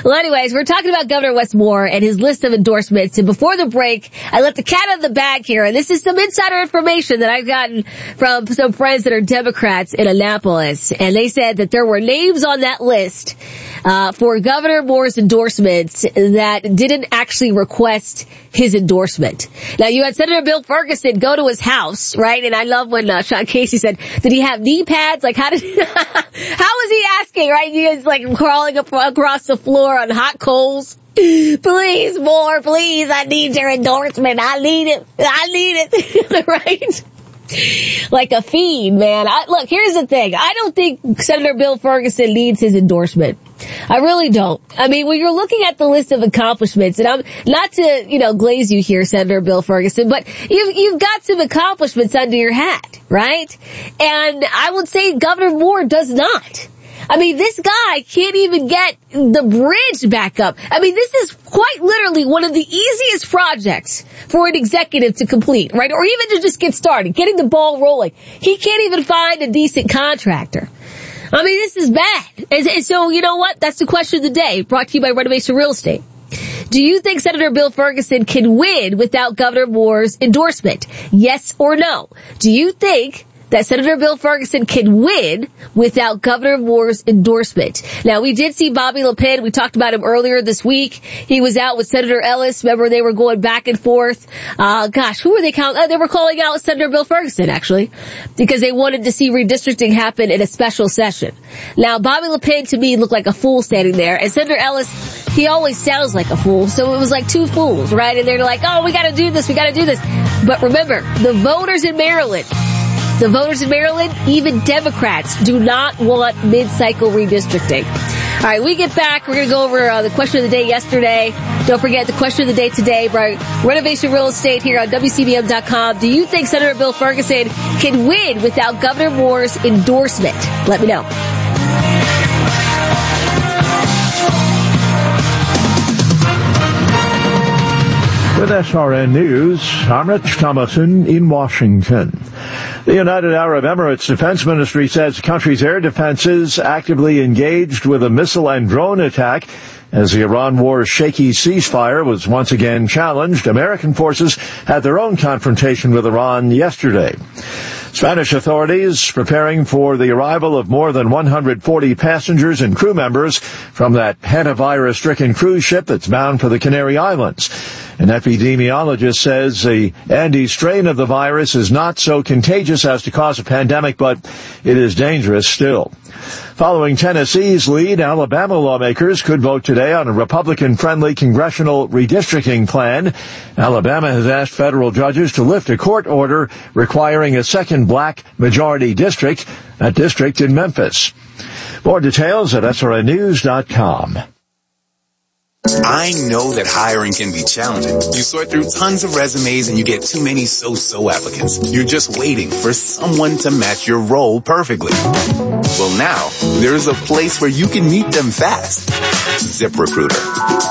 Well, anyways, we're talking about Governor Wes Moore and his list of endorsements. And before the break, I let the cat out of the bag here. And this is some insider information that I've gotten from some friends that are Democrats in Annapolis. And they said that there were names on that list for Governor Moore's endorsements that didn't actually request his endorsement. Now, you had Senator Bill Ferguson go to his house, right? And I love when Sean Casey said, did he have knee pads? Like, how was he asking, right? He was like crawling across the floor on hot coals. Please, Moore, please, I need your endorsement. I need it. Right? Like a fiend, man. Look, here's the thing. I don't think Senator Bill Ferguson needs his endorsement. I really don't. I mean, when you're looking at the list of accomplishments, and I'm not to, glaze you here, Senator Bill Ferguson, but you've got some accomplishments under your hat, right? And I would say Governor Moore does not. I mean, this guy can't even get the bridge back up. I mean, this is quite literally one of the easiest projects for an executive to complete, right? Or even to just get started, getting the ball rolling. He can't even find a decent contractor. I mean, this is bad. And so, you know what? That's the question of the day, brought to you by Renovation Real Estate. Do you think Senator Bill Ferguson can win without Governor Moore's endorsement? Yes or no? Do you think that Senator Bill Ferguson can win without Governor Moore's endorsement? Now, we did see Bobby LePin. We talked about him earlier this week. He was out with Senator Ellis. Remember, they were going back and forth. Who were they counting? They were calling out Senator Bill Ferguson, actually, because they wanted to see redistricting happen in a special session. Now, Bobby LePin, to me, looked like a fool standing there. And Senator Ellis, he always sounds like a fool. So it was like two fools, right? And they're like, oh, we gotta do this. But remember, the voters in Maryland, even Democrats, do not want mid-cycle redistricting. All right, we get back. We're going to go over the question of the day yesterday. Don't forget the question of the day today by Renovation Real Estate here on WCBM.com. Do you think Senator Bill Ferguson can win without Governor Moore's endorsement? Let me know. With SRN News, I'm Rich Thomason in Washington. The United Arab Emirates Defense Ministry says the country's air defenses actively engaged with a missile and drone attack as the Iran war's shaky ceasefire was once again challenged. American forces had their own confrontation with Iran yesterday. Spanish authorities preparing for the arrival of more than 140 passengers and crew members from that hantavirus-stricken cruise ship that's bound for the Canary Islands. An epidemiologist says the Andes strain of the virus is not so contagious as to cause a pandemic, but it is dangerous still. Following Tennessee's lead, Alabama lawmakers could vote today on a Republican-friendly congressional redistricting plan. Alabama has asked federal judges to lift a court order requiring a second black majority district, a district in Memphis. More details at srnnews.com. I know that hiring can be challenging. You sort through tons of resumes and you get too many so-so applicants. You're just waiting for someone to match your role perfectly. Well, now, there's a place where you can meet them fast. ZipRecruiter.